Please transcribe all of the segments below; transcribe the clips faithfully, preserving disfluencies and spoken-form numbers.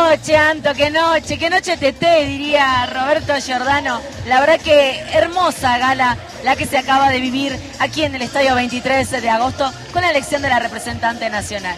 noche, Anto, qué noche, qué noche teté, diría Roberto Giordano. La verdad que hermosa gala la que se acaba de vivir aquí en el Estadio veintitrés de agosto con la elección de la representante nacional.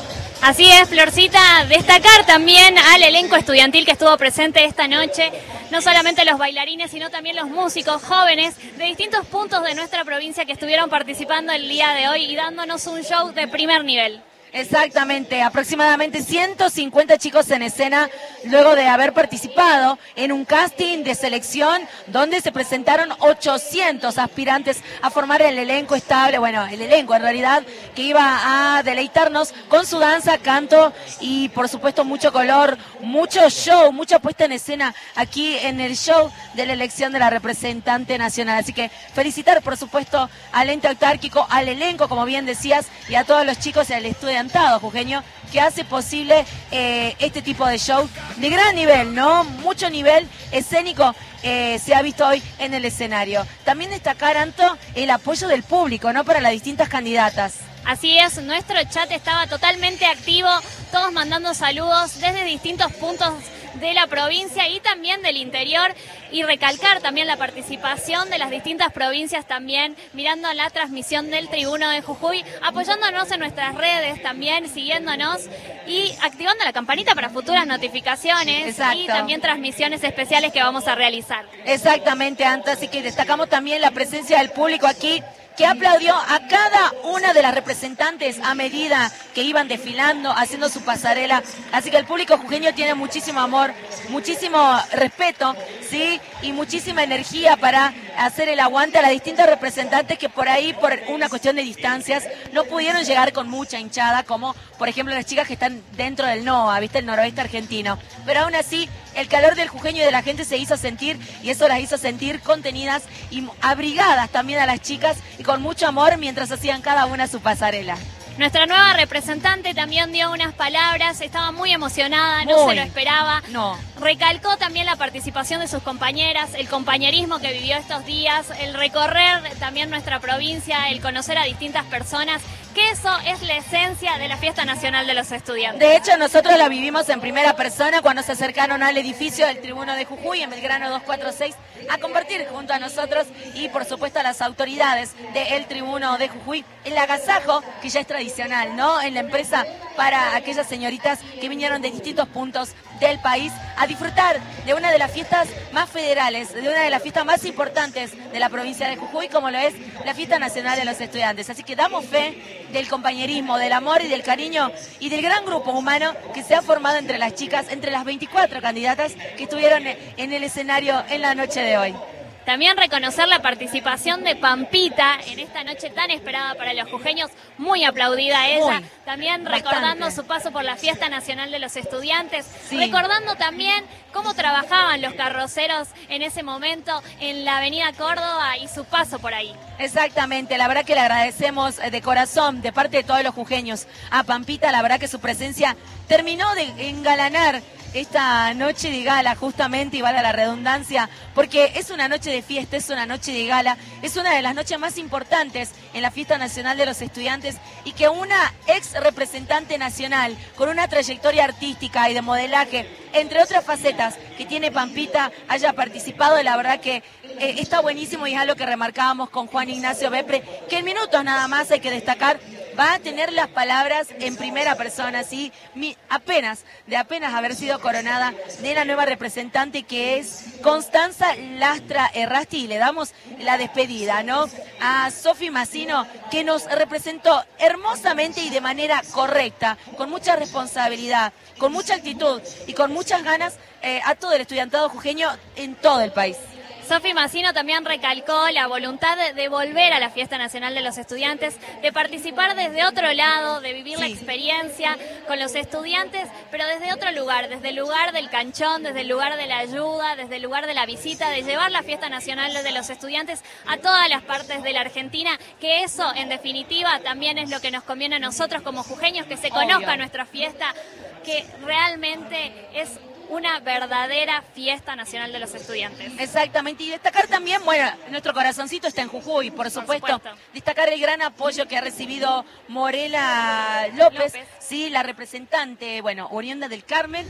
Así es, Florcita, destacar también al elenco estudiantil que estuvo presente esta noche, no solamente los bailarines, sino también los músicos jóvenes de distintos puntos de nuestra provincia que estuvieron participando el día de hoy y dándonos un show de primer nivel. Exactamente, aproximadamente ciento cincuenta chicos en escena luego de haber participado en un casting de selección donde se presentaron ochocientos aspirantes a formar el elenco estable, bueno, el elenco en realidad que iba a deleitarnos con su danza, canto y por supuesto mucho color, mucho show, mucha puesta en escena aquí en el show de la elección de la representante nacional. Así que felicitar por supuesto al ente autárquico, al elenco como bien decías y a todos los chicos y al estudiante jujeño que hace posible eh, este tipo de show de gran nivel, ¿no? Mucho nivel escénico eh, se ha visto hoy en el escenario. También destacar, Anto, el apoyo del público, ¿no? Para las distintas candidatas. Así es, nuestro chat estaba totalmente activo, todos mandando saludos desde distintos puntos de la provincia y también del interior, y recalcar también la participación de las distintas provincias también, mirando la transmisión del Tribuno de Jujuy, apoyándonos en nuestras redes también, siguiéndonos y activando la campanita para futuras notificaciones. Exacto. Y también transmisiones especiales que vamos a realizar. Exactamente, Anta, así que destacamos también la presencia del público aquí, que aplaudió a cada una de las representantes a medida que iban desfilando, haciendo su pasarela. Así que el público jujeño tiene muchísimo amor, muchísimo respeto, ¿sí? Y muchísima energía para hacer el aguante a las distintas representantes que por ahí, por una cuestión de distancias, no pudieron llegar con mucha hinchada, como por ejemplo las chicas que están dentro del NOA, ¿viste? El noroeste argentino. Pero aún así, el calor del jujeño y de la gente se hizo sentir, y eso las hizo sentir contenidas y abrigadas también a las chicas, y con mucho amor mientras hacían cada una su pasarela. Nuestra nueva representante también dio unas palabras, estaba muy emocionada, no muy, se lo esperaba. No. Recalcó también la participación de sus compañeras, el compañerismo que vivió estos días, el recorrer también nuestra provincia, el conocer a distintas personas, que eso es la esencia de la Fiesta Nacional de los Estudiantes. De hecho, nosotros la vivimos en primera persona cuando se acercaron al edificio del Tribuno de Jujuy en Belgrano doscientos cuarenta y seis a compartir junto a nosotros y por supuesto a las autoridades del Tribuno de Jujuy el agasajo que ya es tradicional, ¿no? En la empresa para aquellas señoritas que vinieron de distintos puntos del país a disfrutar de una de las fiestas más federales, de una de las fiestas más importantes de la provincia de Jujuy, como lo es la Fiesta Nacional de los Estudiantes. Así que damos fe del compañerismo, del amor y del cariño y del gran grupo humano que se ha formado entre las chicas, entre las veinticuatro candidatas que estuvieron en el escenario en la noche de hoy. También reconocer la participación de Pampita en esta noche tan esperada para los jujeños, muy aplaudida ella. Muy, también recordando bastante su paso por la Fiesta Nacional de los Estudiantes, sí. Recordando también cómo trabajaban los carroceros en ese momento en la avenida Córdoba y su paso por ahí. Exactamente, la verdad que le agradecemos de corazón, de parte de todos los jujeños, a Pampita. La verdad que su presencia terminó de engalanar esta noche de gala, justamente, y vale la redundancia, porque es una noche de fiesta, es una noche de gala, es una de las noches más importantes en la Fiesta Nacional de los Estudiantes, y que una ex representante nacional con una trayectoria artística y de modelaje, entre otras facetas que tiene Pampita, haya participado. La verdad que eh, está buenísimo, y es algo que remarcábamos con Juan Ignacio Bepre, que en minutos nada más hay que destacar, va a tener las palabras en primera persona, ¿sí? Mi, apenas, de apenas haber sido coronada de la nueva representante, que es Constanza Lastra Errasti, y le damos la despedida, ¿no? A Sofi Massino, que nos representó hermosamente y de manera correcta, con mucha responsabilidad, con mucha actitud y con muchas ganas eh, a todo el estudiantado jujeño en todo el país. Sofi Massino también recalcó la voluntad de, de volver a la Fiesta Nacional de los Estudiantes, de participar desde otro lado, de vivir sí. la experiencia con los estudiantes, pero desde otro lugar, desde el lugar del canchón, desde el lugar de la ayuda, desde el lugar de la visita, de llevar la Fiesta Nacional de los Estudiantes a todas las partes de la Argentina, que eso en definitiva también es lo que nos conviene a nosotros como jujeños, que se conozca Obvio. nuestra fiesta, que realmente es una verdadera Fiesta Nacional de los Estudiantes. Exactamente, y destacar también, bueno, nuestro corazoncito está en Jujuy, por supuesto, por supuesto. Destacar el gran apoyo que ha recibido Morela López, López. sí, la representante, bueno, oriunda del Carmen,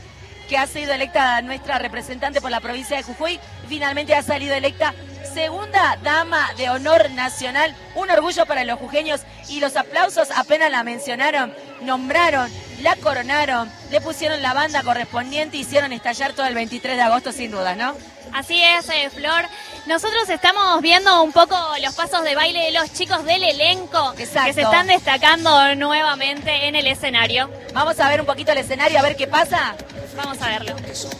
que ha sido electa nuestra representante por la provincia de Jujuy. Finalmente ha salido electa segunda dama de honor nacional. Un orgullo para los jujeños y los aplausos apenas la mencionaron, nombraron, la coronaron, le pusieron la banda correspondiente y hicieron estallar todo el veintitrés de agosto sin dudas, ¿no? Así es, eh, Flor. Nosotros estamos viendo un poco los pasos de baile de los chicos del elenco. Exacto. Que se están destacando nuevamente en el escenario. Vamos a ver un poquito el escenario, a ver qué pasa. Vamos a verlo.